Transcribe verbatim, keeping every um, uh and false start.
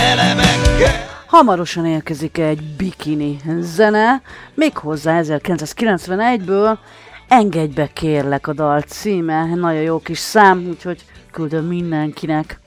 Hamarosan érkezik egy bikini zene, méghozzá ezerkilencszázkilencvenegyből. Engedj be kérlek a dal címe, nagyon jó kis szám, úgyhogy küldöm mindenkinek.